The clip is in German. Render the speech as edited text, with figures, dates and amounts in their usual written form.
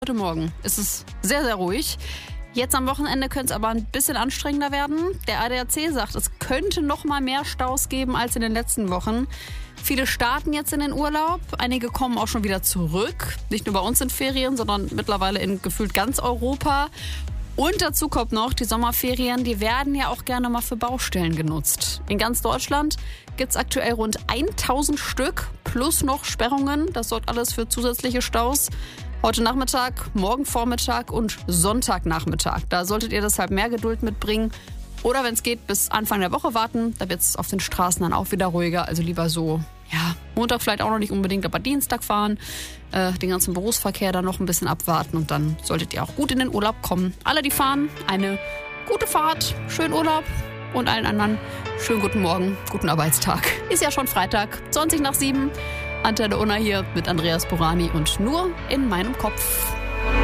Heute Morgen ist es sehr, sehr ruhig. Jetzt am Wochenende könnte es aber ein bisschen anstrengender werden. Der ADAC sagt, es könnte noch mal mehr Staus geben als in den letzten Wochen. Viele starten jetzt in den Urlaub. Einige kommen auch schon wieder zurück. Nicht nur bei uns in Ferien, sondern mittlerweile in gefühlt ganz Europa. Und dazu kommt noch, die Sommerferien, die werden ja auch gerne mal für Baustellen genutzt. In ganz Deutschland gibt es aktuell rund 1000 Stück plus noch Sperrungen. Das sorgt alles für zusätzliche Staus. Heute Nachmittag, morgen Vormittag und Sonntagnachmittag. Da solltet ihr deshalb mehr Geduld mitbringen. Oder wenn es geht, bis Anfang der Woche warten. Da wird es auf den Straßen dann auch wieder ruhiger. Also lieber so, ja, Montag vielleicht auch noch nicht unbedingt, aber Dienstag fahren. Den ganzen Berufsverkehr dann noch ein bisschen abwarten. Und dann solltet ihr auch gut in den Urlaub kommen. Alle, die fahren, eine gute Fahrt, schönen Urlaub. Und allen anderen schönen guten Morgen, guten Arbeitstag. Ist ja schon Freitag, 20 nach 7. Antenne Unna hier mit Andreas Borani und nur in meinem Kopf.